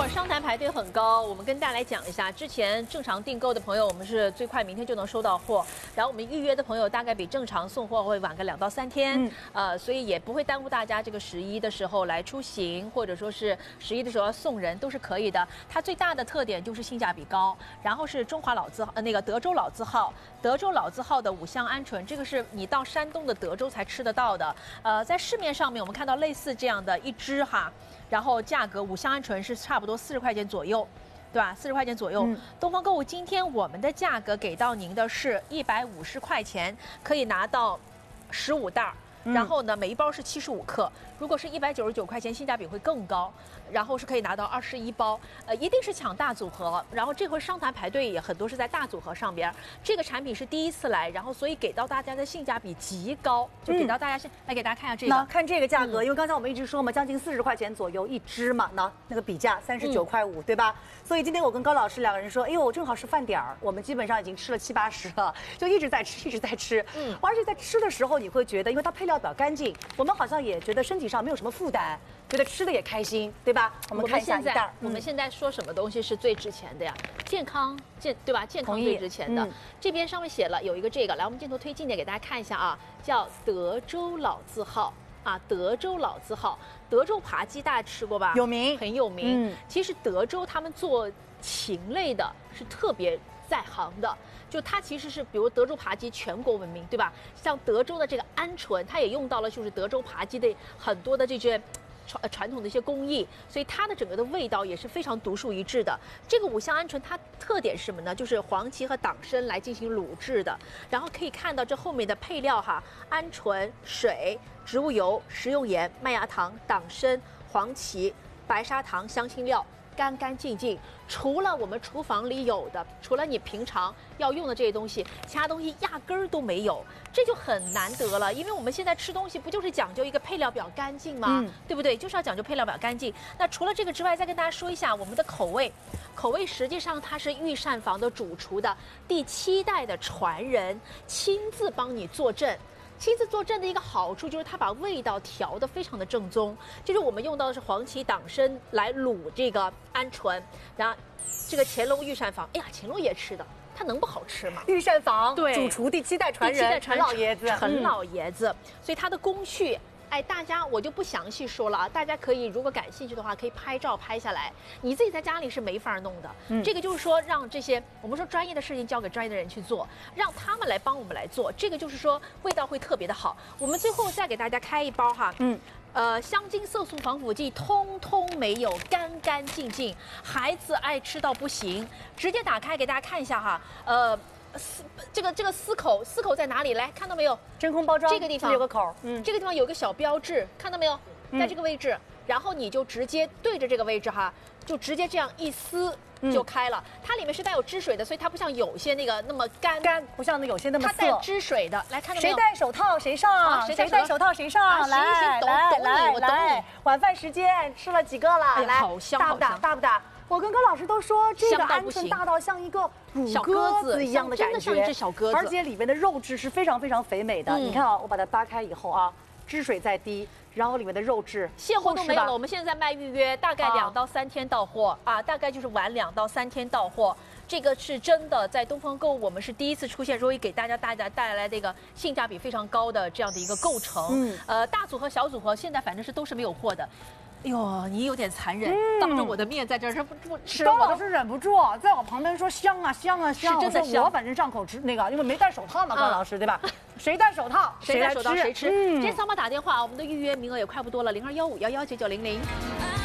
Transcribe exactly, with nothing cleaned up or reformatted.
果商谈排队很高，我们跟大家来讲一下，之前正常订购的朋友，我们是最快明天就能收到货，然后我们预约的朋友大概比正常送货会晚个两到三天，嗯、呃，所以也不会耽误大家这个十一的时候来出行，或者说是十一的时候要送人都是可以的。它最大的特点就是性价比高，然后是中华老字呃那个德州老字号，德州老字号的五香鹌鹑，这个是你到山东的德州才吃得到的，呃，在市面上面我们看到类似这样的一只哈。然后价格五香鹌鹑是差不多四十块钱左右，对吧？四十块钱左右。嗯、东方购物今天我们的价格给到您的是一百五十块钱，可以拿到十五袋。然后呢，每一包是七十五克。如果是一百九十九块钱，性价比会更高。然后是可以拿到二十一包，呃，一定是抢大组合。然后这回商谈排队也很多是在大组合上边。这个产品是第一次来，然后所以给到大家的性价比极高，就给到大家是、嗯、来给大家看一下这个。 那看这个价格，嗯、因为刚才我们一直说嘛，将近四十块钱左右一支嘛，那那个比价三十九块五，对吧？所以今天我跟高老师两个人说，哎呦，正好是饭点儿，我们基本上已经吃了七八十了，就一直在吃，一直在吃。嗯，而且在吃的时候，你会觉得，因为它配料表干净，我们好像也觉得身体上没有什么负担。觉得吃的也开心，对吧？我们看一下一袋。 我们现在说什么东西是最值钱的呀？健康健对吧？健康最值钱的。嗯、这边上面写了有一个这个，来我们镜头推近点给大家看一下啊，叫德州老字号啊，德州老字号，德州扒鸡大家吃过吧？ 有名， 很有名。嗯、其实德州他们做禽类的是特别在行的。就它其实是，比如德州扒鸡全国闻名，对吧？像德州的这个鹌鹑，它也用到了就是德州扒鸡的很多的这些。传传统的一些工艺，所以它的整个的味道也是非常独树一帜的。这个五香鹌鹑它特点是什么呢？就是黄芪和党参来进行卤制的。然后可以看到这后面的配料哈，鹌鹑、水、植物油、食用盐、麦芽糖、党参、黄芪、白砂糖、香辛料。干干净净，除了我们厨房里有的，除了你平常要用的这些东西，其他东西压根儿都没有，这就很难得了。因为我们现在吃东西不就是讲究一个配料表干净吗？嗯、对不对？就是要讲究配料表干净。那除了这个之外，再跟大家说一下我们的口味。口味实际上它是御膳房的主厨的第七代的传人亲自帮你坐镇。亲自坐镇的一个好处就是它把味道调得非常的正宗，就是我们用到的是黄芪、党参来卤这个鹌鹑，然后这个乾隆御膳房，哎呀，乾隆爷吃的，它能不好吃吗？ 御膳房对主厨第七代传人， 第七代传陈老爷子， 陈老爷子，嗯、所以它的工序。哎，大家我就不详细说了啊，大家可以如果感兴趣的话，可以拍照拍下来。你自己在家里是没法弄的，嗯、这个就是说让这些我们说专业的事情交给专业的人去做，让他们来帮我们来做，这个就是说味道会特别的好。我们最后再给大家开一包哈，嗯，呃，香精、色素、防腐剂通通没有，干干净净，孩子爱吃到不行。直接打开给大家看一下哈，呃。丝这个这个丝口丝口在哪里？来看到没有？ 真空包装这个地方有个口， 嗯，这个地方有个小标志，看到没有？在这个位置，嗯、然后你就直接对着这个位置哈，就直接这样一撕就开了。嗯、它里面是带有汁水的，所以它不像有些那个那么干， 干不像那有些那么涩。 它带汁水的，来看到没有？ 谁戴手套谁上？啊、谁戴手套谁上？ 啊、来行行，懂懂你，我懂你。 晚饭时间吃了几个了？ 哎呀，好香， 大不大？大不大？我跟高老师都说，这个鹌鹑大到像一个乳鸽子一样的感觉， 真的像一只小鸽子， 而且里面的肉质是非常非常肥美的。嗯、你看啊，我把它扒开以后啊，汁水在滴，然后里面的肉质现货都没有了。我们现在在卖预约，大概两到三天到货啊，大概就是晚两到三天到货。这个是真的，在东方购物我们是第一次出现，所以给大家大家带来这个性价比非常高的这样的一个构成。嗯，呃，大组合、小组合现在反正是都是没有货的。哎呦，你有点残忍，嗯、当着我的面在这儿不不吃， 高老师忍不住在我旁边说香啊香啊香， 是真的香。 我反正上口吃那个，因为没戴手套嘛，高老师对吧？谁戴手套谁戴手套谁吃。今天扫码打电话，我们的预约名额也快不多了，零二幺五幺幺九九零零。